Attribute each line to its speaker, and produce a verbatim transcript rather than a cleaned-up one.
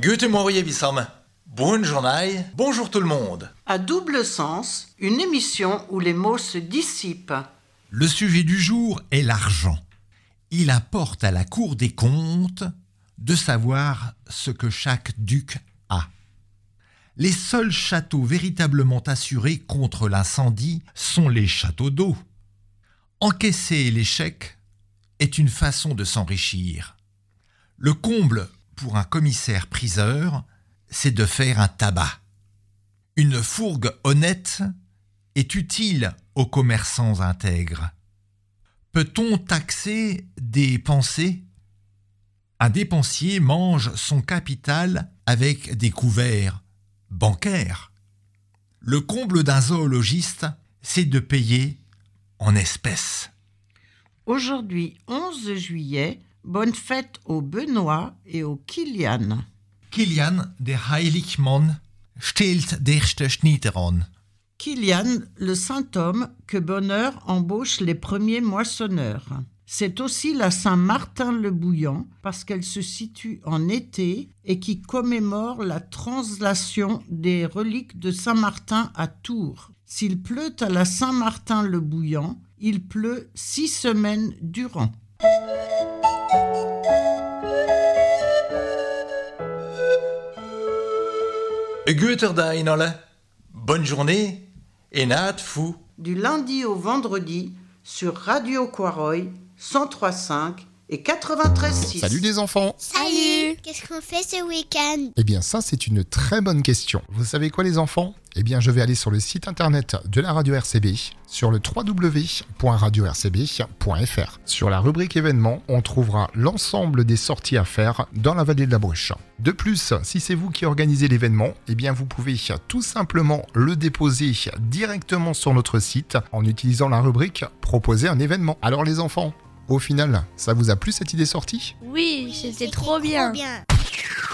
Speaker 1: Guten Morgen, Wissam. Bonne journée. Bonjour tout le monde.
Speaker 2: À double sens, une émission où les mots se dissipent.
Speaker 3: Le sujet du jour est l'argent. Il importe à la Cour des comptes de savoir ce que chaque duc a. Les seuls châteaux véritablement assurés contre l'incendie sont les châteaux d'eau. Encaisser les chèques est une façon de s'enrichir. Le comble pour un commissaire-priseur, c'est de faire un tabac. Une fourgue honnête est utile aux commerçants intègres. Peut-on taxer des pensées ? Un dépensier mange son capital avec des couverts bancaires. Le comble d'un zoologiste, c'est de payer en espèces.
Speaker 2: Aujourd'hui, onze juillet, bonne fête au Benoît et au Kilian.
Speaker 3: Kilian, der Heiligmann, stellt der Schneider an.
Speaker 2: Kilian, le saint homme que Bonheur embauche les premiers moissonneurs. C'est aussi la Saint-Martin-le-Bouillant parce qu'elle se situe en été et qui commémore la translation des reliques de Saint-Martin à Tours. S'il pleut à la Saint-Martin-le-Bouillant, il pleut six semaines durant.
Speaker 1: Guten Tag, alle. Bonne journée et naat fou.
Speaker 2: Du lundi au vendredi sur Radio Quaroy cent trois virgule cinq et quatre-vingt-treize virgule six.
Speaker 4: Salut les enfants.
Speaker 5: Salut. Qu'est-ce qu'on fait ce week-end?
Speaker 4: Eh bien ça c'est une très bonne question. Vous savez quoi les enfants? Eh bien je vais aller sur le site internet de la radio R C B, sur le w w w point radio r c b point f r. Sur la rubrique événements, on trouvera l'ensemble des sorties à faire dans la vallée de la Bruche. De plus, si c'est vous qui organisez l'événement, eh bien vous pouvez tout simplement le déposer directement sur notre site en utilisant la rubrique Proposer un événement. Alors les enfants, au final, ça vous a plu cette idée sortie ?
Speaker 5: Oui, c'était trop bien. trop bien.